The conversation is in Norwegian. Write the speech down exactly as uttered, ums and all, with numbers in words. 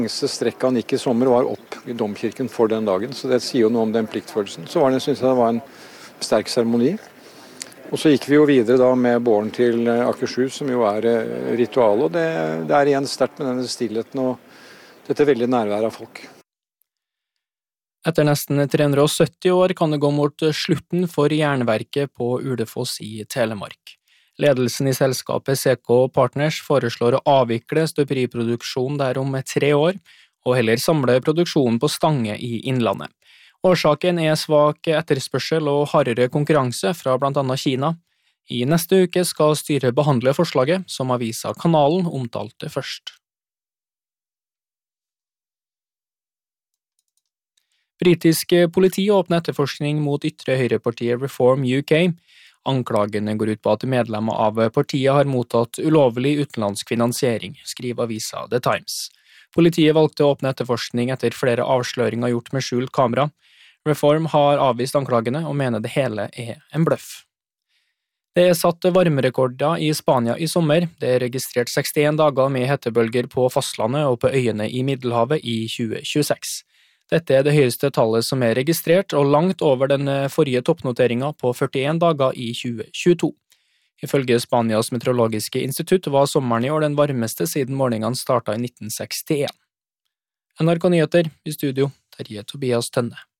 Lengste strekket han gikk i sommer var opp i domkirken for den dagen, så det sier jo noe om den pliktfølelsen. Så var det, synes jeg det var en sterk seremoni. Og så gikk vi jo videre da med båren til Akershus, som jo er ritual, og det, det er igjen sterkt med denne stillheten og dette veldig nærværet av folk. Etter nesten tre hundre og sytti år kan det gå mot slutten for jernverket på Ulefoss i Telemark. Ledelsen i selskapet C K Partners foreslår å avvikle støperiproduksjon der om tre år, og heller samle produksjonen på Stange i Innlandet. Årsaken er svak etterspørsel og hardere konkurranse fra blant annet Kina. I neste uke skal styret behandle forslaget, som avisa Kanalen omtalte først. Britisk politi åpner etterforskning mot ytre høyrepartiet Reform U K. Anklagene går ut på at medlemmer av partiet har mottatt ulovlig utenlandsk finansiering, skriver avisa The Times. Politiet valgte å åpne etterforskning etter flere avsløringer gjort med skjult kamera. Reform har avvist anklagene og mener det hele er en bløff. Det er satt varmerekorder i Spania i sommer. Det er registrert sekstien dager med hetebølger på fastlandet og på øyene i Middelhavet i tjue tjueseks. Dette er det høyeste tallet som er registrert, og langt over den forrige toppnoteringen på førtien dager i tjue tjueto. Ifølge Spanias meteorologiske institutt var sommeren i år den varmeste siden målingene startet i nitten sekstien. N R K Nyheter, i studio, Terje Tobias Tønne.